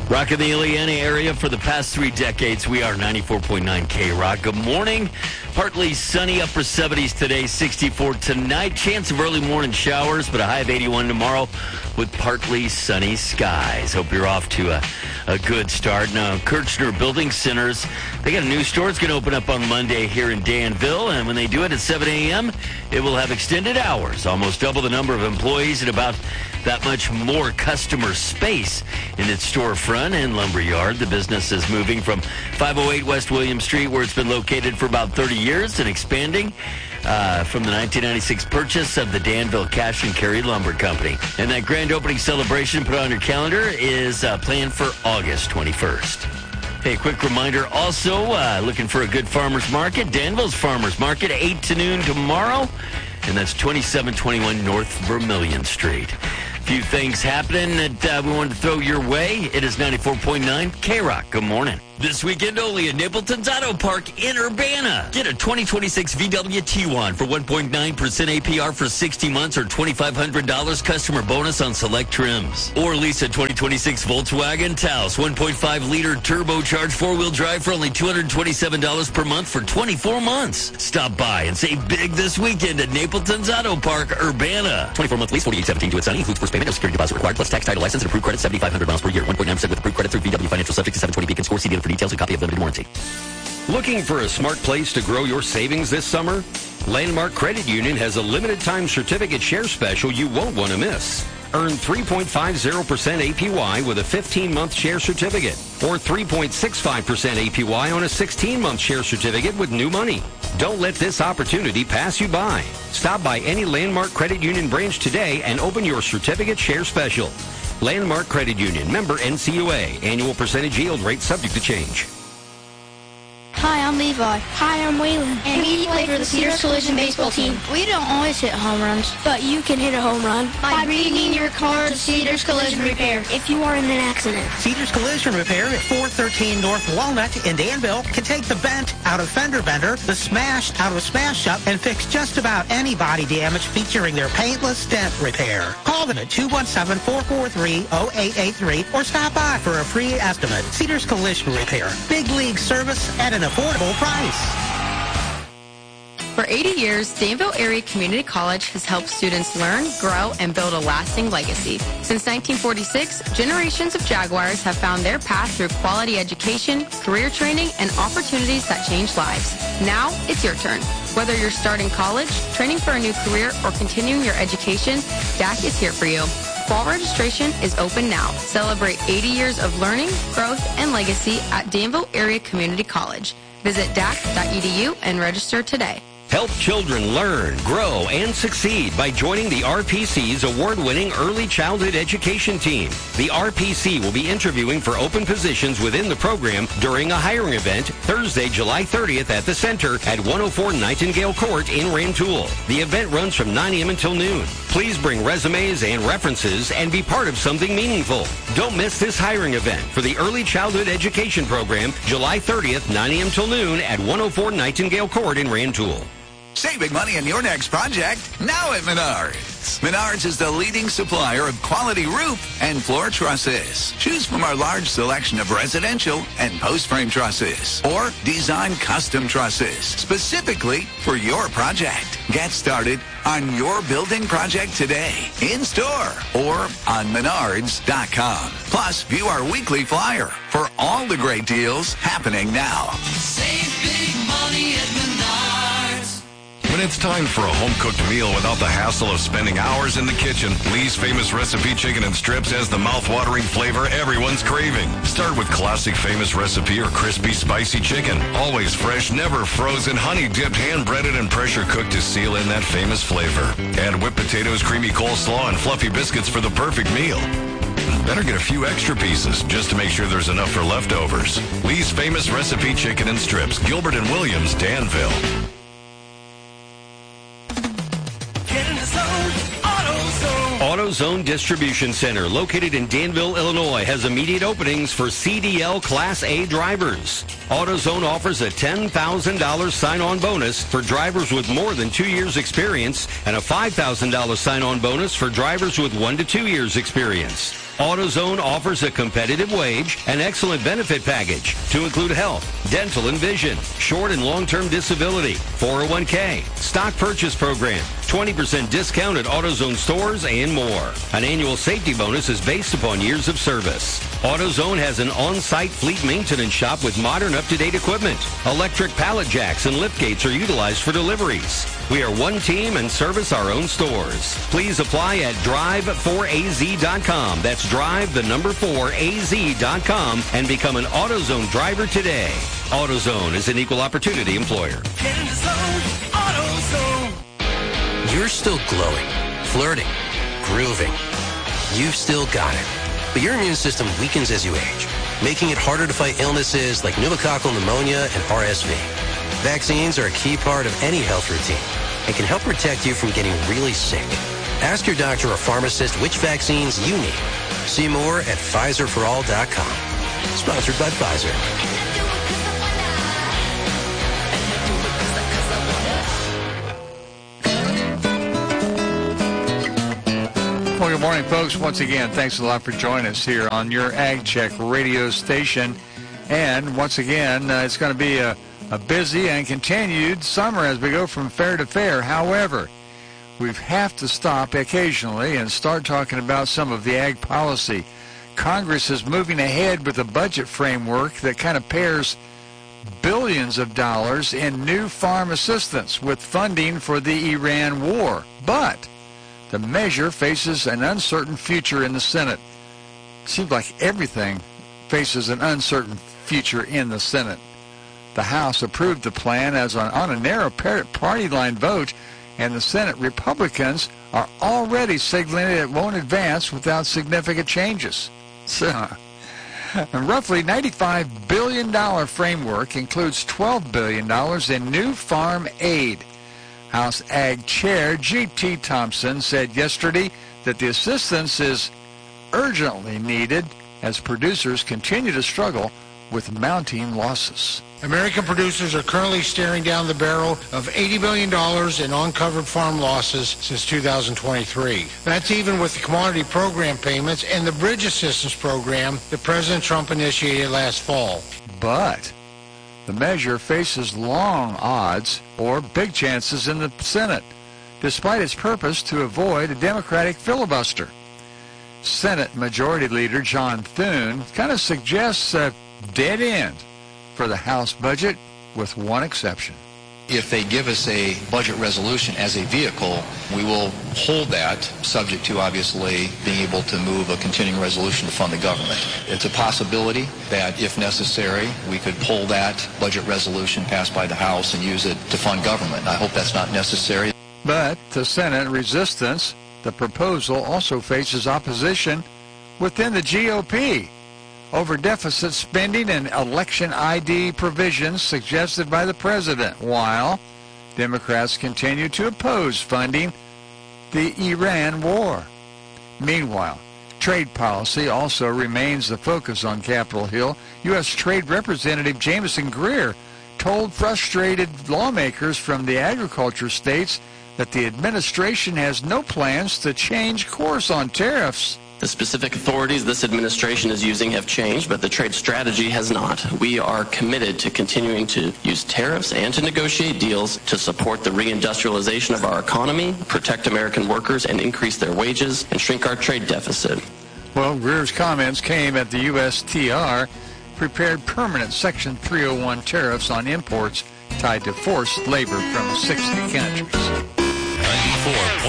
Rock in the Ileana area for the past 3 decades. We are 94.9 K-Rock. Good morning. Partly sunny, upper 70s today, 64 tonight. Chance of early morning showers, but a high of 81 tomorrow with partly sunny skies. Hope you're off to a good start. Now, Kirchner Building Centers, they got a new store. It's going to open up on Monday here in Danville, and when they do it at 7 a.m., it will have extended hours, almost double the number of employees and about that much more customer space in its storefront and lumberyard. The business is moving from 508 West William Street, where it's been located for about 30 years, and expanding from the 1996 purchase of the Danville Cash and Carry Lumber Company. And that grand opening celebration put on your calendar is planned for August 21st. Hey, quick reminder also, looking for a good farmer's market. Danville's Farmer's Market, 8 to noon tomorrow, and that's 2721 North Vermilion Street. Few things happening that we wanted to throw your way. It is 94.9 K-Rock. Good morning. This weekend only at Napleton's Auto Park in Urbana. Get a 2026 VW Tiguan for 1.9% APR for 60 months or $2,500 customer bonus on select trims. Or lease a 2026 Volkswagen Taos 1.5-liter turbocharged four-wheel drive for only $227 per month for 24 months. Stop by and save big this weekend at Napleton's Auto Park, Urbana. 24-month lease, $48.17 to its sunny. Includes first payment, no security deposit required, plus tax, title, license, and approved credit, 7,500 miles per year. 1.9% with approved credit through VW Financial, subject to 720 Beacon score. See dealer for details and copy of limited warranty. Looking for a smart place to grow your savings this summer? Landmark Credit Union has a limited time certificate share special you won't want to miss. Earn 3.50% APY with a 15-month share certificate, or 3.65% APY on a 16-month share certificate with new money. Don't let this opportunity pass you by. Stop by any Landmark Credit Union branch today and open your certificate share special. Landmark Credit Union, member NCUA. Annual percentage yield rate subject to change. Hi, I'm Levi. Hi, I'm Waylon. And we play for the Cedars Collision baseball team. We don't always hit home runs, but you can hit a home run by bringing your car to Cedars Collision Repair. If you are in an accident. Cedars Collision Repair at 413 North Walnut in Danville can take the bent out of fender bender, the smashed out of smash up, and fix just about any body damage featuring their paintless dent repair. Call them at 217-443-0883 or stop by for a free estimate. Cedars Collision Repair. Big league service at an affordable price. For 80 years, Danville Area Community College has helped students learn, grow, and build a lasting legacy. Since 1946, generations of Jaguars have found their path through quality education, career training, and opportunities that change lives. Now, it's your turn. Whether you're starting college, training for a new career, or continuing your education, DAC is here for you. Fall registration is open now. Celebrate 80 years of learning, growth, and legacy at Danville Area Community College. Visit dac.edu and register today. Help children learn, grow, and succeed by joining the RPC's award-winning Early Childhood Education Team. The RPC will be interviewing for open positions within the program during a hiring event Thursday, July 30th at the Center at 104 Nightingale Court in Rantoul. The event runs from 9 a.m. until noon. Please bring resumes and references and be part of something meaningful. Don't miss this hiring event for the Early Childhood Education Program, July 30th, 9 a.m. till noon at 104 Nightingale Court in Rantoul. Saving money on your next project now at Menards. Menards is the leading supplier of quality roof and floor trusses. Choose from our large selection of residential and post-frame trusses or design custom trusses specifically for your project. Get started on your building project today, in-store or on Menards.com. Plus, view our weekly flyer for all the great deals happening now. Save big money at Menards. When it's time for a home-cooked meal without the hassle of spending hours in the kitchen, Lee's Famous Recipe Chicken and Strips has the mouth-watering flavor everyone's craving. Start with classic Famous Recipe or crispy, spicy chicken. Always fresh, never frozen, honey-dipped, hand-breaded, and pressure-cooked to seal in that famous flavor. Add whipped potatoes, creamy coleslaw, and fluffy biscuits for the perfect meal. Better get a few extra pieces just to make sure there's enough for leftovers. Lee's Famous Recipe Chicken and Strips, Gilbert and Williams, Danville. AutoZone Distribution Center, located in Danville, Illinois, has immediate openings for CDL Class A drivers. AutoZone offers a $10,000 sign-on bonus for drivers with more than 2 years experience and a $5,000 sign-on bonus for drivers with 1 to 2 years experience. AutoZone offers a competitive wage and excellent benefit package to include health, dental and vision, short and long-term disability, 401k, stock purchase program, 20% discount at AutoZone stores, and more. An annual safety bonus is based upon years of service. AutoZone has an on-site fleet maintenance shop with modern, up-to-date equipment. Electric pallet jacks and lift gates are utilized for deliveries. We are one team and service our own stores. Please apply at drive4az.com. That's drive4az.com and become an AutoZone driver today. AutoZone is an equal opportunity employer. Get in the zone, AutoZone. You're still glowing, flirting, grooving. You've still got it. But your immune system weakens as you age, making it harder to fight illnesses like pneumococcal pneumonia and RSV. Vaccines are a key part of any health routine and can help protect you from getting really sick. Ask your doctor or pharmacist which vaccines you need. See more at PfizerForAll.com. Sponsored by Pfizer. Well, good morning, folks. Once again, thanks a lot for joining us here on your Ag Check radio station. And once again, it's going to be a busy and continued summer as we go from fair to fair. However, we have to stop occasionally and start talking about some of the ag policy. Congress is moving ahead with a budget framework that kind of pairs billions of dollars in new farm assistance with funding for the Iran war. But the measure faces an uncertain future in the Senate. Seems like everything faces an uncertain future in the Senate. The House approved the plan as on a narrow party line vote, and the Senate Republicans are already signaling it won't advance without significant changes. So, a roughly $95 billion framework includes $12 billion in new farm aid. House Ag Chair G.T. Thompson said yesterday that the assistance is urgently needed as producers continue to struggle with mounting losses. American producers are currently staring down the barrel of $80 billion in uncovered farm losses since 2023. That's even with the commodity program payments and the bridge assistance program that President Trump initiated last fall. But the measure faces long odds or big chances in the Senate, despite its purpose to avoid a Democratic filibuster. Senate Majority Leader John Thune kind of suggests a dead end for the House budget, with one exception. If they give us a budget resolution as a vehicle, we will hold that, subject to obviously being able to move a continuing resolution to fund the government. It's a possibility that, if necessary, we could pull that budget resolution passed by the House and use it to fund government. I hope that's not necessary. But to Senate resistance, the proposal also faces opposition within the GOP over deficit spending and election ID provisions suggested by the president, while Democrats continue to oppose funding the Iran war. Meanwhile, trade policy also remains the focus on Capitol Hill. U.S. Trade Representative Jameson Greer told frustrated lawmakers from the agriculture states that the administration has no plans to change course on tariffs. The specific authorities this administration is using have changed, but the trade strategy has not. We are committed to continuing to use tariffs and to negotiate deals to support the reindustrialization of our economy, protect American workers, and increase their wages, and shrink our trade deficit. Well, Greer's comments came at the USTR prepared permanent Section 301 tariffs on imports tied to forced labor from 60 countries. 94.